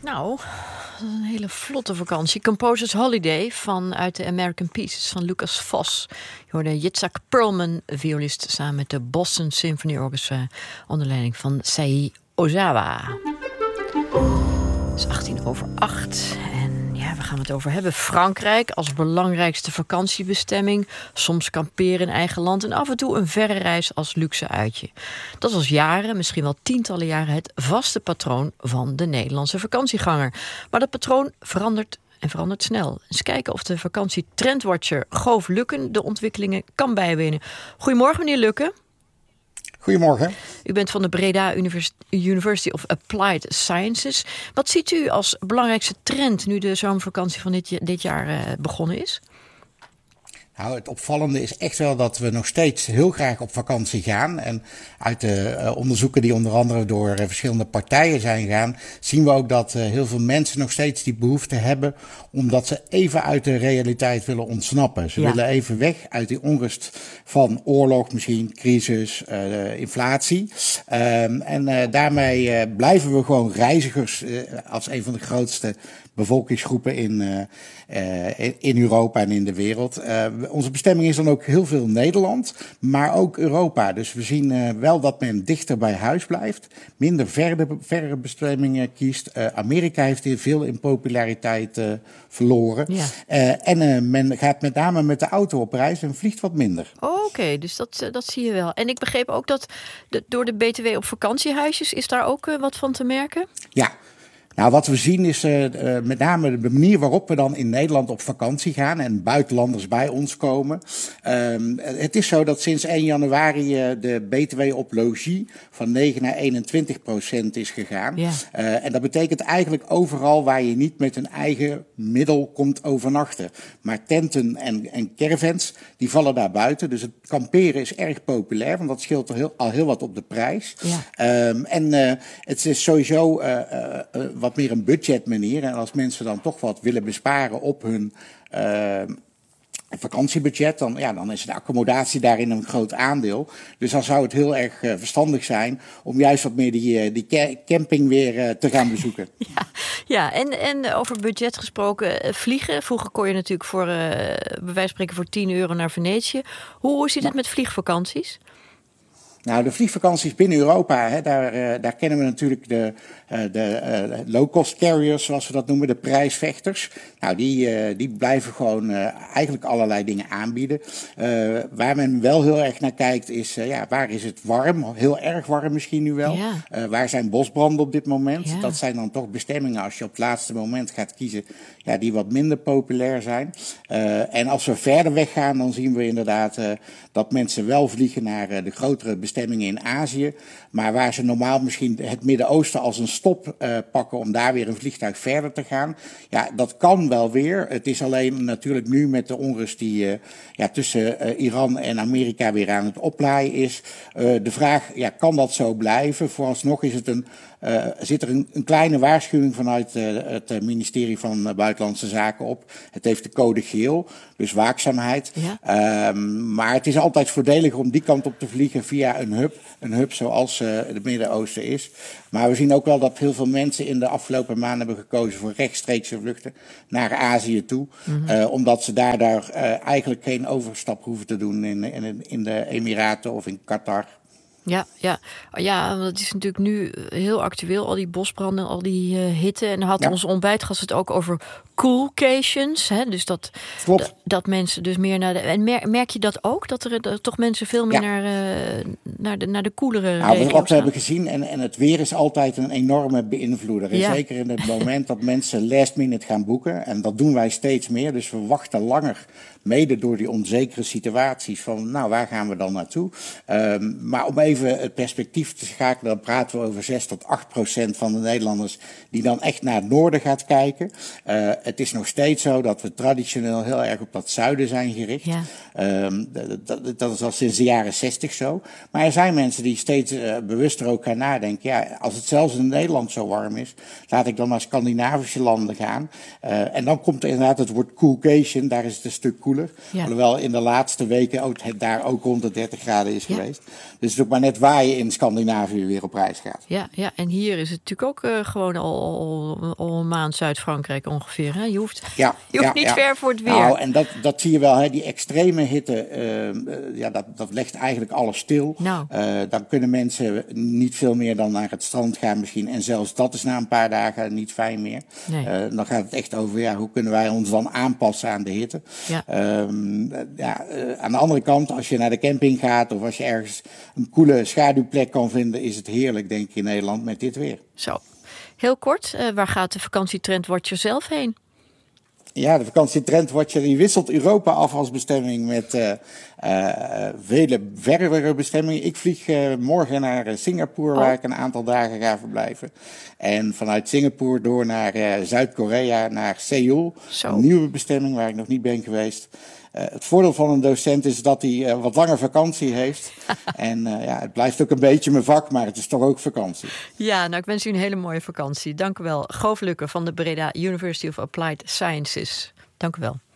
Nou, een hele vlotte vakantie. Composers Holiday vanuit de American Pieces van Lucas Vos. Je hoorde Yitzhak Perlman, violist, samen met de Boston Symphony Orchestra onder leiding van Sei Ozawa. Het is 8:18 en ja, waar gaan we het over hebben? Frankrijk als belangrijkste vakantiebestemming. Soms kamperen in eigen land en af en toe een verre reis als luxe uitje. Dat was jaren, misschien wel tientallen jaren, het vaste patroon van de Nederlandse vakantieganger. Maar dat patroon verandert en verandert snel. Eens kijken of de vakantietrendwatcher Goof Lukken de ontwikkelingen kan bijbenen. Goedemorgen, meneer Lukken. Goedemorgen. U bent van de Breda University of Applied Sciences. Wat ziet u als belangrijkste trend nu de zomervakantie van dit jaar begonnen is? Nou, het opvallende is echt wel dat we nog steeds heel graag op vakantie gaan. En uit de onderzoeken die onder andere door verschillende partijen zijn gegaan, zien we ook dat heel veel mensen nog steeds die behoefte hebben, omdat ze even uit de realiteit willen ontsnappen. Ze willen even weg uit die onrust van oorlog, misschien crisis, inflatie. Daarmee blijven we gewoon reizigers als een van de grootste bevolkingsgroepen in Europa en in de wereld. Onze bestemming is dan ook heel veel Nederland, maar ook Europa. Dus we zien wel dat men dichter bij huis blijft, minder verre bestemmingen kiest. Amerika heeft hier veel in populariteit verloren. Ja. Men gaat met name met de auto op reis en vliegt wat minder. Oké, dus dat zie je wel. En ik begreep ook dat door de BTW op vakantiehuisjes is daar ook wat van te merken? Ja. Nou, wat we zien is met name de manier waarop we dan in Nederland op vakantie gaan en buitenlanders bij ons komen. Het is zo dat sinds 1 januari de BTW op logie van 9 naar 21% is gegaan. Ja. En dat betekent eigenlijk overal waar je niet met een eigen middel komt overnachten. Maar tenten en caravans, die vallen daar buiten. Dus het kamperen is erg populair, want dat scheelt al heel wat op de prijs. Ja. Het is sowieso wat meer een budgetmanier. En als mensen dan toch wat willen besparen op hun vakantiebudget, dan is de accommodatie daarin een groot aandeel. Dus dan zou het heel erg verstandig zijn om juist wat meer die camping weer te gaan bezoeken. Ja, en over budget gesproken, vliegen. Vroeger kon je natuurlijk voor bij wijze van spreken voor €10 naar Venetië. Hoe zit het met vliegvakanties? Nou, de vliegvakanties binnen Europa, daar kennen we natuurlijk de low-cost carriers, zoals we dat noemen, de prijsvechters. Nou, die blijven gewoon eigenlijk allerlei dingen aanbieden. Waar men wel heel erg naar kijkt is, waar is het warm? Heel erg warm misschien nu wel. Ja. Waar zijn bosbranden op dit moment? Ja. Dat zijn dan toch bestemmingen, als je op het laatste moment gaat kiezen, die wat minder populair zijn. En als we verder weggaan, dan zien we inderdaad dat mensen wel vliegen naar de grotere bestemmingen in Azië, maar waar ze normaal misschien het Midden-Oosten als een stop pakken om daar weer een vliegtuig verder te gaan. Ja, dat kan wel weer. Het is alleen natuurlijk nu met de onrust die tussen Iran en Amerika weer aan het oplaaien is. De vraag, kan dat zo blijven? Vooralsnog is het zit er een kleine waarschuwing vanuit het ministerie van Buitenlandse Zaken op. Het heeft de code geel, dus waakzaamheid. Ja. Maar het is altijd voordeliger om die kant op te vliegen via een hub zoals het Midden-Oosten is. Maar we zien ook wel dat heel veel mensen in de afgelopen maanden hebben gekozen voor rechtstreekse vluchten naar Azië toe. Mm-hmm. Omdat ze daar eigenlijk geen overstap hoeven te doen in de Emiraten of in Qatar. Ja, dat is natuurlijk nu heel actueel, al die bosbranden, al die hitte. En dan had ons ontbijtgast het ook over coolcations. Hè? Dus dat mensen dus meer naar de... En merk je dat ook? Dat er toch mensen veel meer naar de koelere regio's wat we hebben gezien, en het weer is altijd een enorme beïnvloeder. En zeker in het moment dat mensen last minute gaan boeken. En dat doen wij steeds meer. Dus we wachten langer, mede door die onzekere situaties van, waar gaan we dan naartoe? Maar om even het perspectief te schakelen, dan praten we over 6-8% van de Nederlanders die dan echt naar het noorden gaat kijken. Het is nog steeds zo dat we traditioneel heel erg op dat zuiden zijn gericht. Ja. Dat is al sinds de jaren 60 zo. Maar er zijn mensen die steeds bewuster ook gaan nadenken. Als het zelfs in Nederland zo warm is, laat ik dan naar Scandinavische landen gaan. En dan komt er inderdaad het woord coolcation, daar is het een stuk koeler. Ja. Alhoewel in de laatste weken het daar ook rond de 30 graden is geweest. Dus het is ook maar net waar je in Scandinavië weer op reis gaat. Ja, en hier is het natuurlijk ook gewoon al een maand Zuid-Frankrijk ongeveer. Hè? Je hoeft niet ver voor het weer. Nou, en dat zie je wel, hè? Die extreme hitte, dat legt eigenlijk alles stil. Nou. Dan kunnen mensen niet veel meer dan naar het strand gaan misschien. En zelfs dat is na een paar dagen niet fijn meer. Nee. Dan gaat het echt over, hoe kunnen wij ons dan aanpassen aan de hitte? Ja. Aan de andere kant, als je naar de camping gaat of als je ergens een koele schaduwplek kan vinden, is het heerlijk, denk ik, in Nederland met dit weer. Zo. Heel kort, waar gaat de vakantietrendwatcher zelf heen? Ja, de vakantietrendwatcher die wisselt Europa af als bestemming met vele verdere bestemmingen. Ik vlieg morgen naar Singapore, waar ik een aantal dagen ga verblijven. En vanuit Singapore door naar Zuid-Korea, naar Seoul. Zo. Een nieuwe bestemming waar ik nog niet ben geweest. Het voordeel van een docent is dat hij wat langer vakantie heeft. En het blijft ook een beetje mijn vak, maar het is toch ook vakantie. Ja, nou ik wens u een hele mooie vakantie. Dank u wel. Goof Lukke van de Breda University of Applied Sciences. Dank u wel.